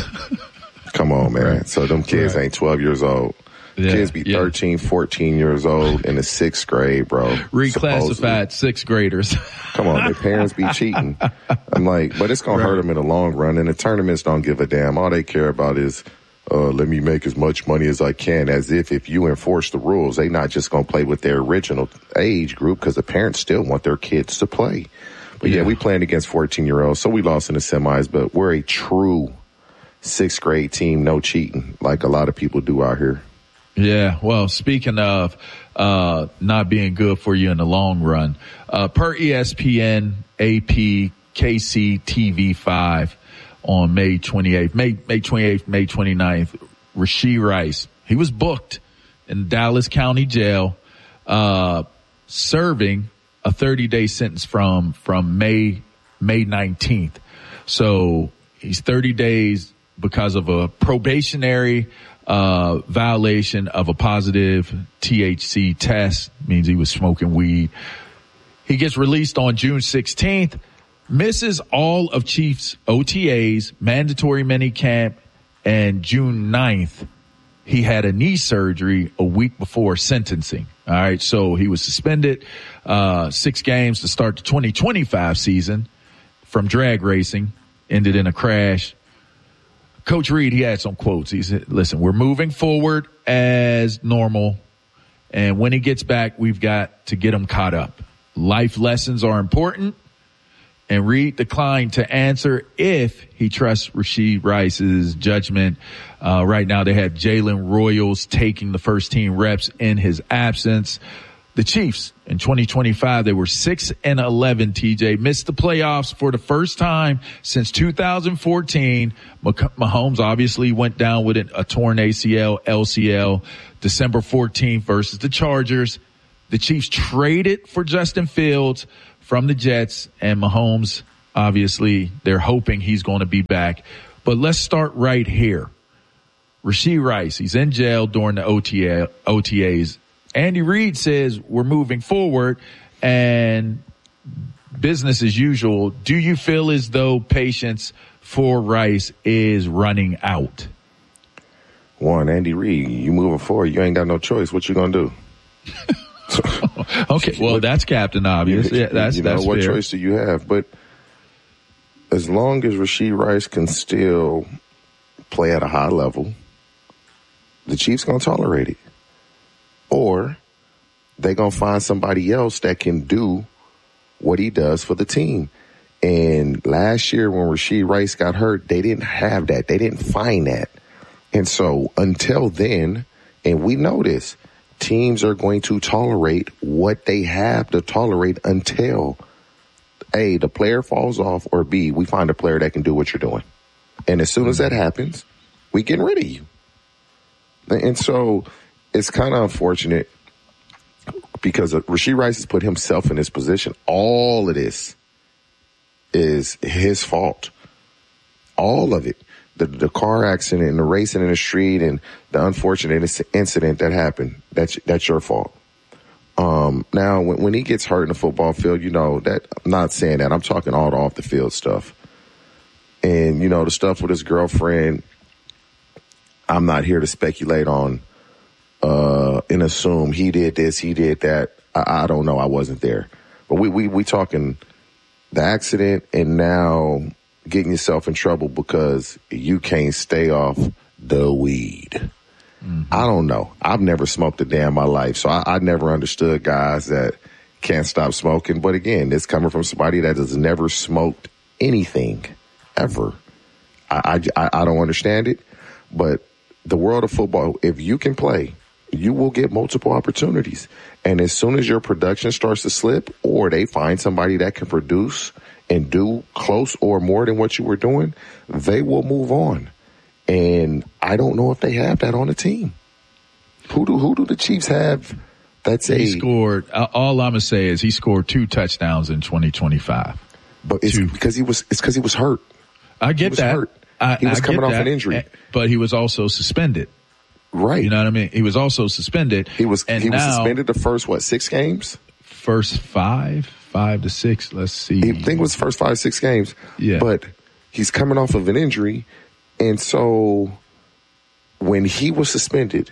Come on, man. Right. So them kids right. ain't twelve years old. Yeah, kids be yeah. thirteen, fourteen years old in the sixth grade, bro. Reclassified supposedly. Sixth graders. Come on, their parents be cheating. I'm like, but it's going right. to hurt them in the long run. And the tournaments don't give a damn. All they care about is, uh, let me make as much money as I can, as if if you enforce the rules, they not just going to play with their original age group, because the parents still want their kids to play. But yeah, yeah we playing against fourteen-year-olds, so we lost in the semis, but we're a true sixth grade team, no cheating, like a lot of people do out here. Yeah, well, speaking of uh not being good for you in the long run, uh per E S P N, A P, K C T V five on May twenty-eighth, May May twenty-eighth, May twenty-ninth, Rashee Rice, he was booked in Dallas County Jail, uh serving a thirty-day sentence from from May May nineteenth. So he's thirty days because of a probationary uh violation of a positive T H C test. Means he was smoking weed. He gets released on June sixteenth, misses all of Chiefs O T As, mandatory minicamp, and June ninth, he had a knee surgery a week before sentencing. All right, so he was suspended uh six games to start the twenty twenty-five season from drag racing, ended in a crash. Coach Reed, he had some quotes. He said, listen, we're moving forward as normal. And when he gets back, we've got to get him caught up. Life lessons are important. And Reed declined to answer if he trusts Rashee Rice's judgment. Uh, right now they have Jalen Royals taking the first team reps in his absence. The Chiefs in twenty twenty-five, they were six and eleven, T J, missed the playoffs for the first time since two thousand fourteen. Mahomes obviously went down with a torn A C L, L C L, December fourteenth versus the Chargers. The Chiefs traded for Justin Fields from the Jets, and Mahomes, obviously, they're hoping he's going to be back. But let's start right here. Rashee Rice, he's in jail during the O T A, O T As. Andy Reid says we're moving forward and business as usual. Do you feel as though patience for Rice is running out? One, Andy Reid, you moving forward. You ain't got no choice. What you going to do? Okay, well, that's Captain Obvious. Yeah, that's, you know, that's what fair. choice do you have? But as long as Rashee Rice can still play at a high level, the Chiefs going to tolerate it. Or they going to find somebody else that can do what he does for the team. And last year when Rashee Rice got hurt, they didn't have that. They didn't find that. And so until then, and we know this, teams are going to tolerate what they have to tolerate until, A, the player falls off, or B, we find a player that can do what you're doing. And as soon as that happens, we getting rid of you. And so it's kind of unfortunate because Rashee Rice has put himself in this position. All of this is his fault. All of it. The, the car accident and the racing in the street and the unfortunate incident that happened, that's, that's your fault. Um, now, when, when he gets hurt in the football field, you know, that I'm not saying that. I'm talking all the off the field stuff. And, you know, the stuff with his girlfriend, I'm not here to speculate on uh, and assume he did this, he did that. I, I don't know. I wasn't there. But we, we, we talking the accident and now getting yourself in trouble because you can't stay off the weed. Mm-hmm. I don't know. I've never smoked a day in my life, so I, I never understood guys that can't stop smoking. But again, it's coming from somebody that has never smoked anything ever. I, I, I don't understand it, but the world of football, if you can play, you will get multiple opportunities. And as soon as your production starts to slip or they find somebody that can produce and do close or more than what you were doing, they will move on. And I don't know if they have that on the team. Who do who do the Chiefs have? That's a he scored. All I'm gonna say is he scored two touchdowns in twenty twenty-five. But it's two. because he was it's because he was hurt. I get he was that. Hurt. I, he was I coming off that, an injury, but he was also suspended. Right. You know what I mean? He was also suspended. He was and he now, was suspended the first what six games? First five, five to six. Let's see. I think it was first five six games. Yeah. But he's coming off of an injury, and so when he was suspended,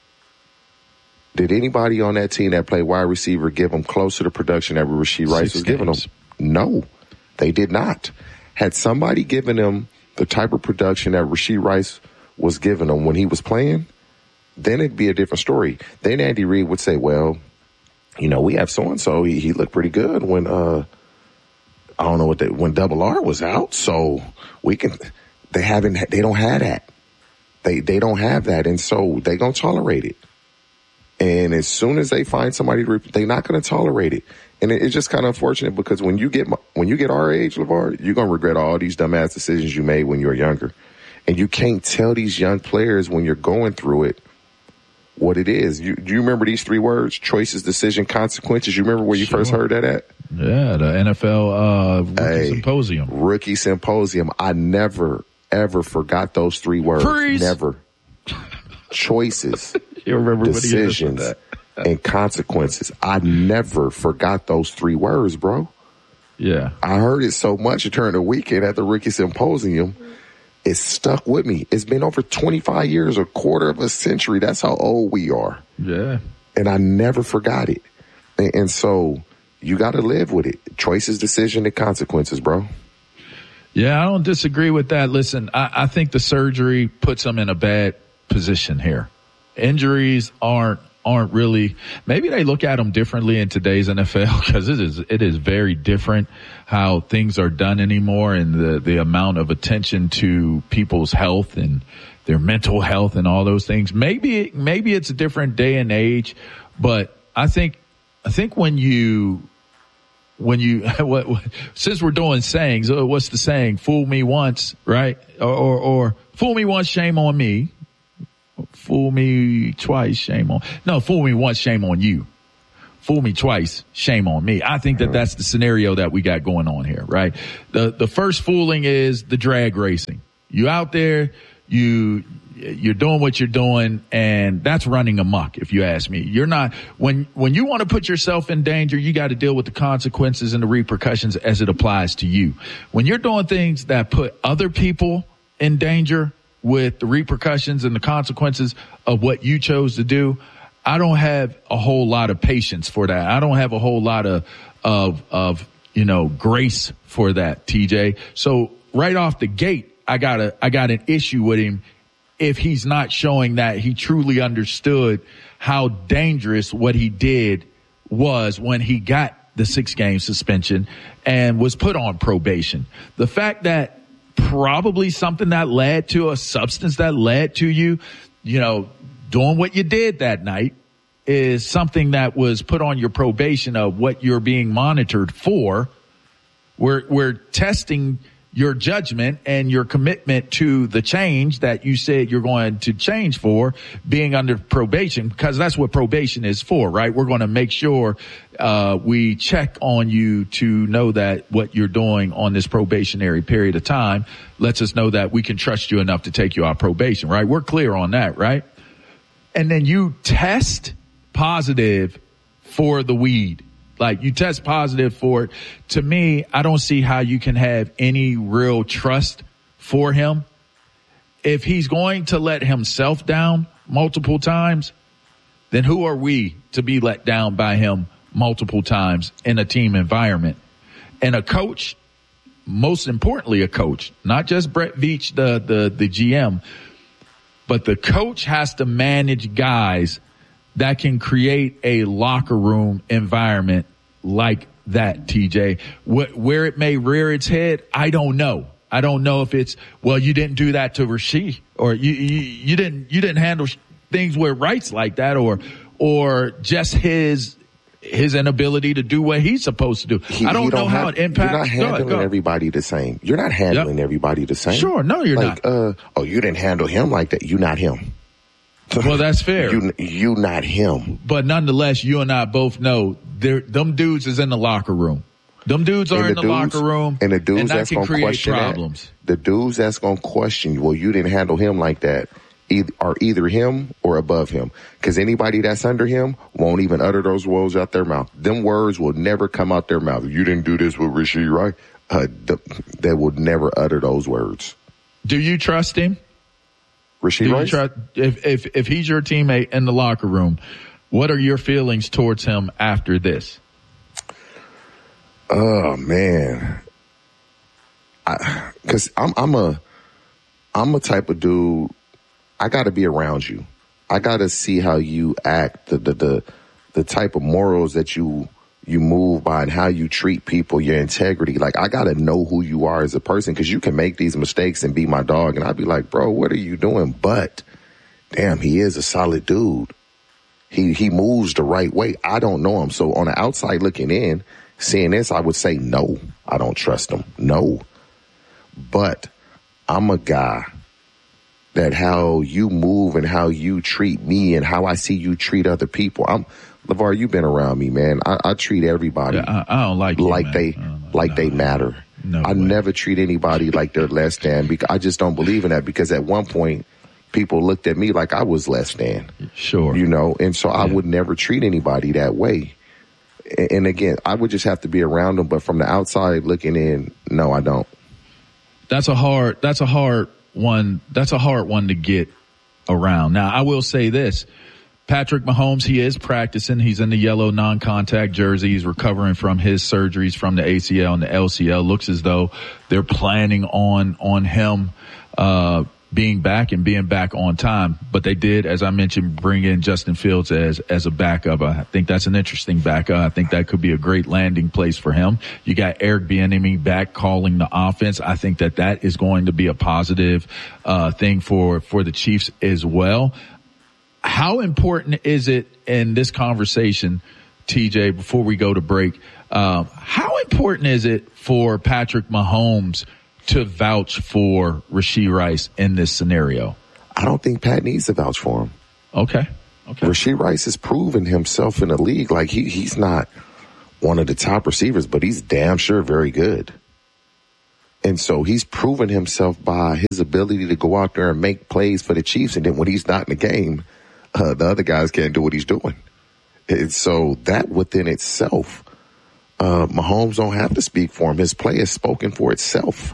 did anybody on that team that played wide receiver give him close to the production that Rashee Rice was giving him? No, they did not. Had somebody given him the type of production that Rashee Rice was giving him when he was playing, then it'd be a different story. Then Andy Reid would say, well, you know, we have so-and-so. He, he looked pretty good when, uh, I don't know what they, when Double R was out. So we can, they haven't, they don't have that. They, they don't have that. And so they gonna tolerate it. And as soon as they find somebody, they're not going to tolerate it. And it, it's just kind of unfortunate because when you get, when you get our age, LeVar, you're going to regret all these dumbass decisions you made when you were younger. And you can't tell these young players when you're going through it what it is. You, do you remember these three words? Choices, decision, consequences. You remember where you sure. first heard that at? Yeah, the N F L uh, Rookie hey, Symposium. Rookie Symposium. I never, ever forgot those three words. Freeze. Never. Choices, you remember decisions, and consequences. I never forgot those three words, bro. Yeah. I heard it so much during the weekend at the Rookie Symposium. It stuck with me. It's been over twenty-five years, a quarter of a century. That's how old we are. Yeah. And I never forgot it. And, and so you got to live with it. Choices, decision, and consequences, bro. Yeah, I don't disagree with that. Listen, I, I think the surgery puts him in a bad position here. Injuries aren't aren't really, maybe they look at them differently in today's N F L because it is it is very different how things are done anymore, and the the amount of attention to people's health and their mental health and all those things. Maybe maybe it's a different day and age, but I think I think when you when you what, what, since we're doing sayings, what's the saying? Fool me once, right? Or, or or fool me once, shame on me. Fool me twice, shame on. No, fool me once, shame on you. Fool me twice, shame on me. I think that that's the scenario that we got going on here, right? The the first fooling is the drag racing. You out there, you you're doing what you're doing, and that's running amok, if you ask me. You're not, when when you want to put yourself in danger, you got to deal with the consequences and the repercussions as it applies to you. When you're doing things that put other people in danger with the repercussions and the consequences of what you chose to do, I don't have a whole lot of patience for that. I don't have a whole lot of, of, of, you know, grace for that, T J. So right off the gate, I got a, I got an issue with him if he's not showing that he truly understood how dangerous what he did was when he got the six game suspension and was put on probation. The fact that probably something that led to a substance that led to you, you know, doing what you did that night is something that was put on your probation of what you're being monitored for. We're, we're testing your judgment and your commitment to the change that you said you're going to change for being under probation, because that's what probation is for, right? We're going to make sure uh we check on you to know that what you're doing on this probationary period of time lets us know that we can trust you enough to take you off probation, right? We're clear on that, right? And then you test positive for the weed. Like, you test positive for it. To me, I don't see how you can have any real trust for him. If he's going to let himself down multiple times, then who are we to be let down by him multiple times in a team environment? And a coach, most importantly a coach, not just Brett Veach, the, the, the G M, but the coach has to manage guys that can create a locker room environment like that, T J. Wh- where it may rear its head, I don't know. I don't know if it's, well, you didn't do that to Rasheed, or you, you, you didn't, you didn't handle sh- things with rights like that, or, or just his, his inability to do what he's supposed to do. He, I don't know don't how have, it impacts. You're not handling go ahead, go. everybody the same. You're not handling yep. everybody the same. Sure, no, you're like, not. Uh, oh, you didn't handle him like that. You not him. Well, that's fair. You, you not him. But nonetheless, you and I both know them dudes is in the locker room. Them dudes are the in the dudes, locker room, and the dudes and that that's can gonna create question problems. That, the dudes that's gonna question you, well, you didn't handle him like that, either, are either him or above him. Because anybody that's under him won't even utter those words out their mouth. Them words will never come out their mouth. You didn't do this with Rasheed, right? Uh, the, they will never utter those words. Do you trust him? Rasheed Rice? Trust, if, if, if he's your teammate in the locker room, what are your feelings towards him after this? Oh man. I, cause I'm, I'm a, I'm a type of dude, I gotta be around you. I gotta see how you act, the, the, the, the type of morals that you, you move by and how you treat people, your integrity. Like, I gotta know who you are as a person, cause you can make these mistakes and be my dog. And I'd be like, bro, what are you doing? But damn, he is a solid dude. He, he moves the right way. I don't know him. So on the outside looking in, seeing this, I would say, no, I don't trust him. No. But I'm a guy that how you move and how you treat me and how I see you treat other people. I'm, LeVar, you've been around me, man. I, I treat everybody yeah, I, I don't like, you, like man. they, like no, they matter. No I way. never treat anybody like they're less than, because I just don't believe in that, because at one point people looked at me like I was less than. Sure. You know, and so yeah. I would never treat anybody that way. And again, I would just have to be around them. But from the outside looking in, no, I don't. That's a hard, that's a hard one. That's a hard one to get around. Now, I will say this. Patrick Mahomes, he is practicing. He's in the yellow non-contact jersey. He's recovering from his surgeries from the A C L and the L C L. Looks as though they're planning on, on him, uh, being back and being back on time. But they did, as I mentioned, bring in Justin Fields as, as a backup. I think that's an interesting backup. I think that could be a great landing place for him. You got Eric Bieniemy back calling the offense. I think that that is going to be a positive, uh, thing for, for the Chiefs as well. How important is it in this conversation, T J, before we go to break, um, how important is it for Patrick Mahomes to vouch for Rashee Rice in this scenario? I don't think Pat needs to vouch for him. Okay. Okay. Rashee Rice has proven himself in the league. Like he, he's not one of the top receivers, but he's damn sure very good. And so he's proven himself by his ability to go out there and make plays for the Chiefs. And then when he's not in the game, Uh, the other guys can't do what he's doing. And so that within itself, uh, Mahomes don't have to speak for him. His play has spoken for itself.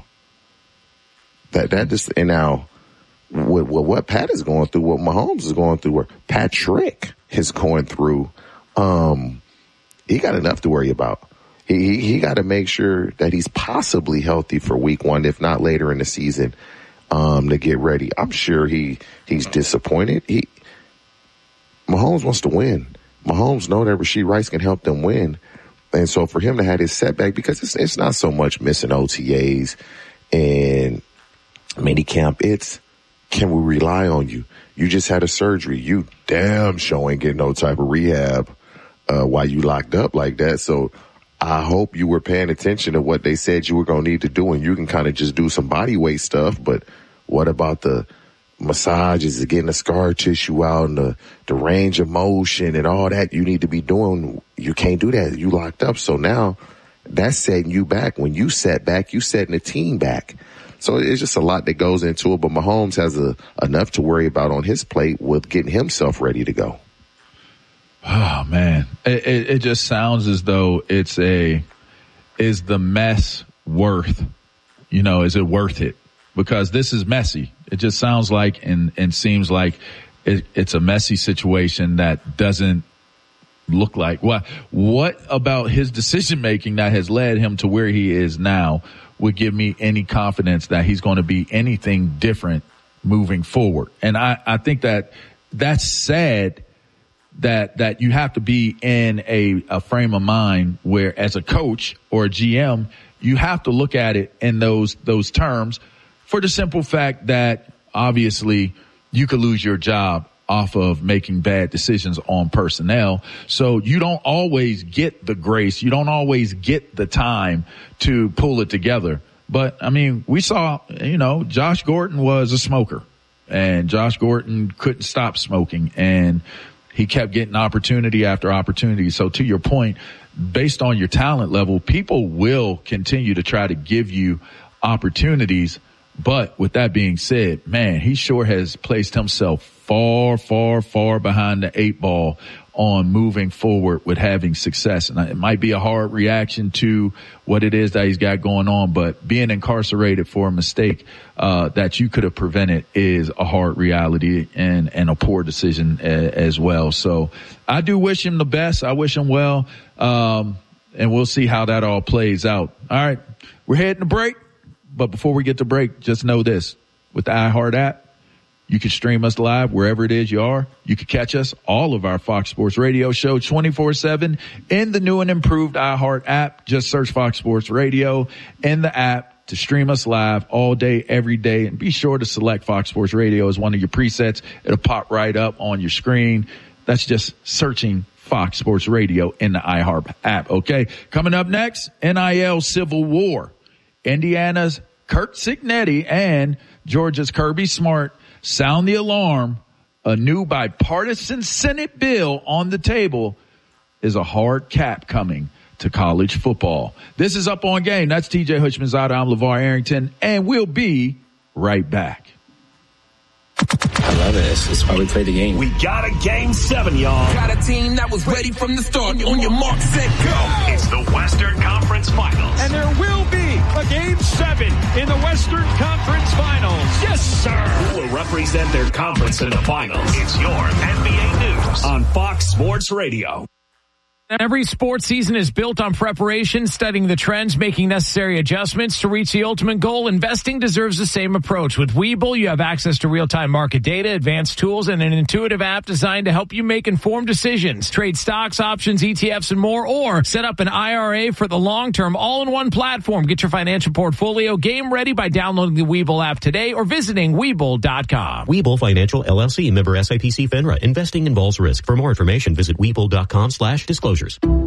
That, that just, and now with, with what Pat is going through, what Mahomes is going through, or Patrick is going through, um, he got enough to worry about. He, he, he got to make sure that he's possibly healthy for week one, if not later in the season, um, to get ready. I'm sure he, he's disappointed. He, Mahomes wants to win. Mahomes know that Rashee Rice can help them win. And so for him to have his setback, because it's, it's not so much missing O T As and minicamp, it's can we rely on you? You just had a surgery. You damn sure ain't getting no type of rehab uh, while you locked up like that. So I hope you were paying attention to what they said you were going to need to do, and you can kind of just do some body weight stuff. But what about the massages and getting the scar tissue out and the, the range of motion and all that you need to be doing? You can't do that. You locked up. So now that's setting you back. When you set back, you setting the team back. So it's just a lot that goes into it. But Mahomes has a, enough to worry about on his plate with getting himself ready to go. Oh man, it, it, it just sounds as though it's a, is the mess worth, you know, is it worth it? Because this is messy. It just sounds like and, and seems like it, it's a messy situation that doesn't look like. What, what about his decision making that has led him to where he is now would give me any confidence that he's going to be anything different moving forward? And I, I think that that's sad that, that you have to be in a, a frame of mind where as a coach or a G M, you have to look at it in those, those terms. For the simple fact that obviously you could lose your job off of making bad decisions on personnel. So you don't always get the grace. You don't always get the time to pull it together. But I mean, we saw, you know, Josh Gordon was a smoker and Josh Gordon couldn't stop smoking, and he kept getting opportunity after opportunity. So to your point, based on your talent level, people will continue to try to give you opportunities. But with that being said, man, he sure has placed himself far, far, far behind the eight ball on moving forward with having success. And it might be a hard reaction to what it is that he's got going on, but being incarcerated for a mistake uh that you could have prevented is a hard reality and, and a poor decision a, as well. So I do wish him the best. I wish him well. Um, and we'll see how that all plays out. All right. We're heading to break. But before we get to break, just know this. With the iHeart app, you can stream us live wherever it is you are. You can catch us, all of our Fox Sports Radio show, twenty-four seven in the new and improved iHeart app. Just search Fox Sports Radio in the app to stream us live all day, every day. And be sure to select Fox Sports Radio as one of your presets. It'll pop right up on your screen. That's just searching Fox Sports Radio in the iHeart app. Okay. Coming up next, N I L Civil War. Indiana's Curt Cignetti and Georgia's Kirby Smart sound the alarm. A new bipartisan Senate bill on the table is a hard cap coming to college football. This is Up On Game. That's T J Hutchmanzada. I'm LeVar Arrington, and we'll be right back. I love it. It's, it's why we play the game. We got a game seven, y'all. Got a team that was ready from the start. On your mark, set, go. It's the Western Conference Finals. And there will be a game seven in the Western Conference Finals. Yes, sir. We'll represent their conference in the finals. It's your N B A News on Fox Sports Radio. Every sports season is built on preparation, studying the trends, making necessary adjustments to reach the ultimate goal. Investing deserves the same approach. With Webull, you have access to real-time market data, advanced tools, and an intuitive app designed to help you make informed decisions. Trade stocks, options, E T Fs, and more, or set up an I R A for the long term, all in one platform. Get your financial portfolio game ready by downloading the Webull app today or visiting Webull dot com. Webull Financial, L L C, member S I P C FINRA. Investing involves risk. For more information, visit Webull dot com slash disclosures.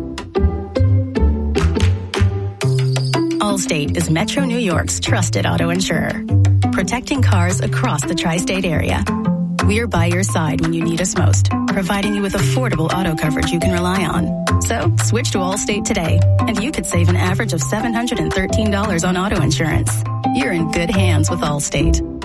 Allstate is Metro New York's trusted auto insurer, protecting cars across the tri-state area. We're by your side when you need us most, providing you with affordable auto coverage you can rely on. So switch to Allstate today, and you could save an average of seven hundred thirteen dollars on auto insurance. You're in good hands with Allstate.